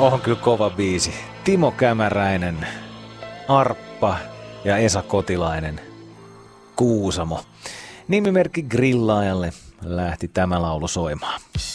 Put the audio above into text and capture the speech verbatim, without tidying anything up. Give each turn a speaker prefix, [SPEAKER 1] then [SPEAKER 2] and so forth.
[SPEAKER 1] On kyllä kova biisi. Timo Kämäräinen, Arppa ja Esa Kotilainen, Kuusamo. Nimimerkki Grillaajalle lähti tämä laulu soimaan.